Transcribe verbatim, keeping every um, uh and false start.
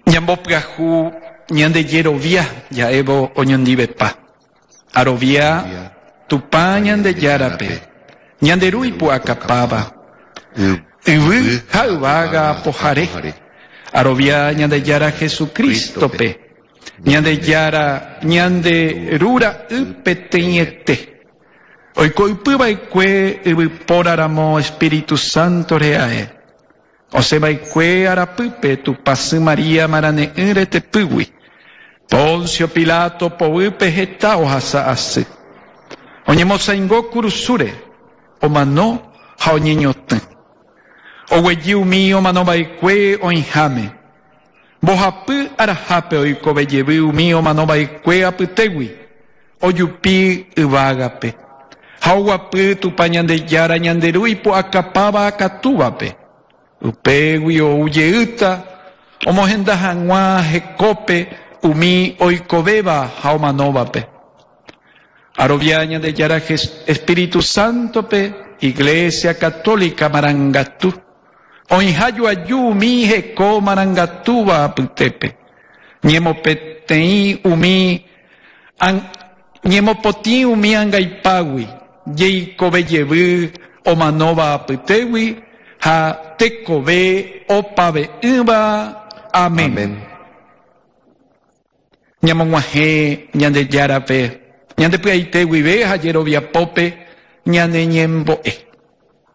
Ñambopyahu ñande yerovia ya evo oñondivepa. Arovia tupa ñande yarape. Ñanderui puakapava. Ivu hauvaga pojare. Arovia ñande yara Jesucristo pe. Ñande yara ñande rura upeteñete. Oikoipyva ikue ivypóraramo Espíritu Santo reae. Osevaikue arapype tupasy María marane'ỹretepýgui. Poncio Pilato povýpe heta ohasa asy. Oñemosãingo kurusúre, omano ha oñeñotỹ. Ogueji umi omanova'ekue oĩháme. Mbohapy arahápe oikovejevy umi omanova'ekue apytégui. Ojupi yvágape. Ha oguapy tupa ñandejara ñanderu ipu'akapáva akatúvape. Upégui oujeýta omohenda hag̃ua hekópe umi oikovéva ha omanóvape. Arovia ñandejara Espíritu Santope Iglesia Católica marangatu. Oĩháju aju umi heko marangatúva apytépe. Ñemopeteĩ umi an, ñemopotĩ umi angaipágui jeikovejevy omanóva apytégui ha tekove opave'ỹva. Amén. Amén. Ñamog̃uahẽ ñandejarape ñandepy'aite guive ha jeroviapópe ñaneñembo'e.